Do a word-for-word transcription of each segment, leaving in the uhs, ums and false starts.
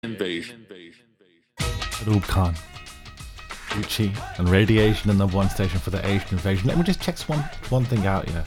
Invasion. Rube Khan, Gucci, and Radiation and the one station for the Asian invasion. Let me just check one one thing out here.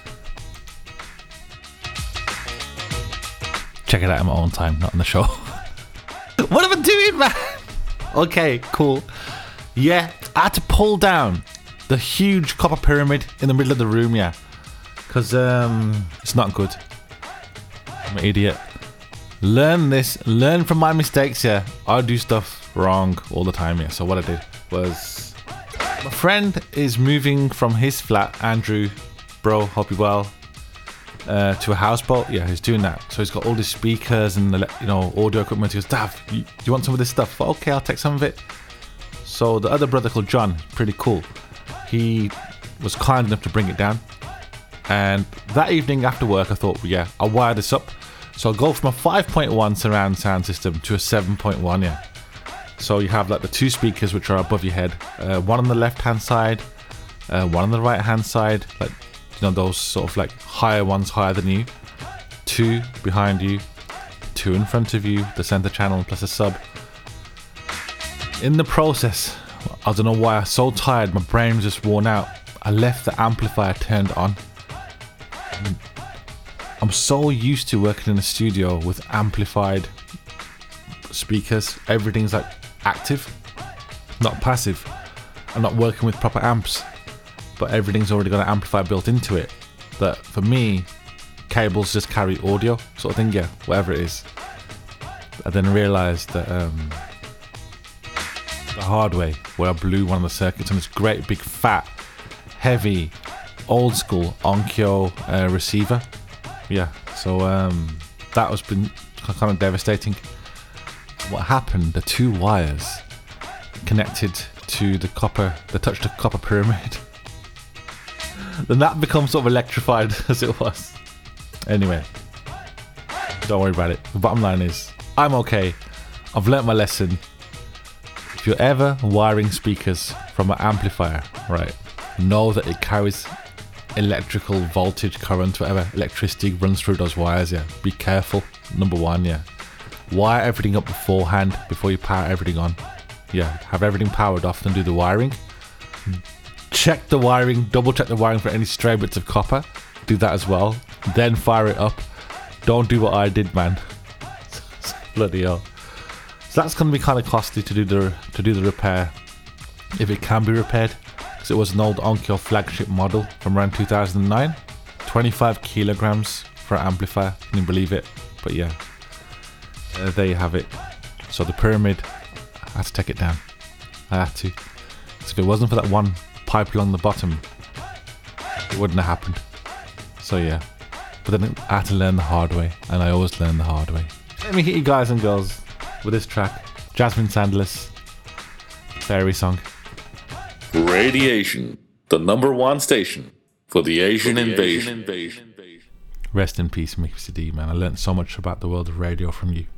Check it out in my own time, not on the show. What am I doing, man? Okay, cool. Yeah, I had to pull down the huge copper pyramid in the middle of the room, yeah. Because um, it's not good. I'm an idiot. Learn this, learn from my mistakes, yeah. I do stuff wrong all the time, yeah. So what I did was, my friend is moving from his flat, Andrew, bro, hope you're well, uh, to a houseboat. Yeah, he's doing that. So he's got all these speakers and, you know, audio equipment. He goes, Dav, you, do you want some of this stuff? But okay, I'll take some of it. So the other brother called John, pretty cool, he was kind enough to bring it down. And that evening after work, I thought, well, yeah, I'll wire this up. So I'll go from a five point one surround sound system to a seven point one, yeah. So you have like the two speakers which are above your head, uh, one on the left hand side, uh, one on the right hand side, like, you know, those sort of like higher ones higher than you, two behind you, two in front of you, the center channel plus a sub. In the process, I don't know why, I was so tired, my brain was just worn out, I left the amplifier turned on. I'm so used to working in a studio with amplified speakers. Everything's like active, not passive. I'm not working with proper amps, but everything's already got an amplifier built into it. That for me, cables just carry audio sort of thing, yeah, whatever it is. I then realised that um, the hard way, where I blew one of the circuits on this great big fat, heavy, old school Onkyo uh, receiver. Yeah, so um, that was been kind of devastating. What happened, the two wires connected to the copper, they touched the copper pyramid. Then that becomes sort of electrified as it was. Anyway, don't worry about it. The bottom line is, I'm okay. I've learnt my lesson. If you're ever wiring speakers from an amplifier, right, know that it carries electrical voltage, current, whatever electricity runs through those wires, yeah. Be careful, number one, yeah. Wire everything up beforehand before you power everything on. Yeah, have everything powered off, then do the wiring. Check the wiring, double check the wiring for any stray bits of copper. Do that as well. Then fire it up. Don't do what I did, man. Bloody hell. So that's going to be kind of costly to do the to do the repair, if it can be repaired. It was an old Onkyo flagship model from around two thousand nine. twenty-five kilograms for an amplifier, can you believe it? But yeah, uh, there you have it. So the pyramid, I had to take it down. I had to. So if it wasn't for that one pipe along the bottom, it wouldn't have happened. So yeah, but then I had to learn the hard way, and I always learn the hard way. Let me hit you guys and girls with this track, Jasmine Sandler's Fairy Song. Radiation, the number one station for the Asian, for the invasion. Asian invasion. Rest in peace, Mickey D, man. I learned so much about the world of radio from you.